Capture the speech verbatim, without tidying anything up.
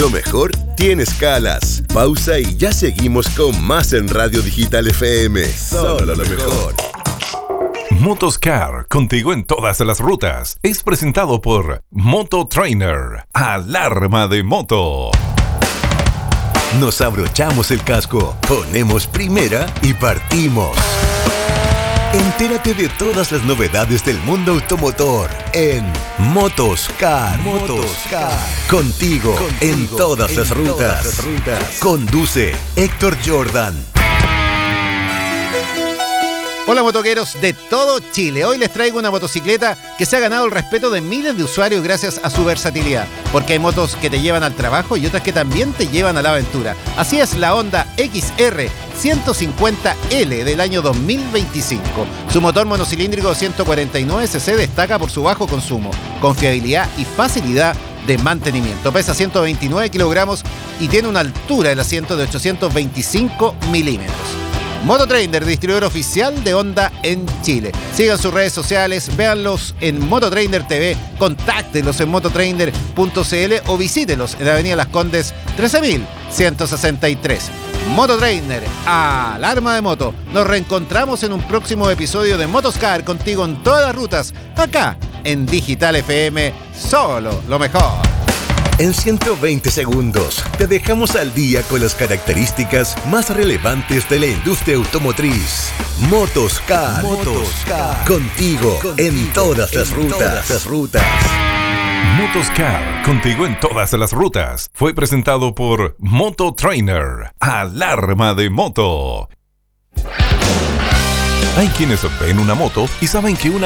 Lo mejor tiene escalas. Pausa y ya seguimos con más en Radio Digital F M. Solo lo mejor. Motoscar, contigo en todas las rutas. Es presentado por Moto Trainer. Alarma de moto. Nos abrochamos el casco, ponemos primera y partimos. Entérate de todas las novedades del mundo automotor en Motoscar. Motoscar. Contigo, Contigo en todas, en las, todas rutas. las rutas. Conduce Héctor Jordan. Hola motoqueros de todo Chile, hoy les traigo una motocicleta que se ha ganado el respeto de miles de usuarios gracias a su versatilidad, porque hay motos que te llevan al trabajo y otras que también te llevan a la aventura. Así es la Honda X R ciento cincuenta L del año dos mil veinticinco. Su motor monocilíndrico de ciento cuarenta y nueve cc destaca por su bajo consumo, confiabilidad y facilidad de mantenimiento. Pesa ciento veintinueve kilogramos y tiene una altura del asiento de ochocientos veinticinco milímetros. Moto Trainer, distribuidor oficial de Honda en Chile. Sigan sus redes sociales, véanlos en Mototrainer T V, contáctelos en mototrainer punto c l o visítelos en la Avenida Las Condes trece mil ciento sesenta y tres. Moto Trainer, alarma de moto. Nos reencontramos en un próximo episodio de Motoscar, contigo en todas las rutas, acá en Digital F M, solo lo mejor. En ciento veinte segundos te dejamos al día con las características más relevantes de la industria automotriz. Motoscar, Motoscar. Contigo, contigo en todas en las rutas. Todas las rutas. Motoscar, contigo en todas las rutas. Fue presentado por Moto Trainer. Alarma de moto. Hay quienes ven una moto y saben que una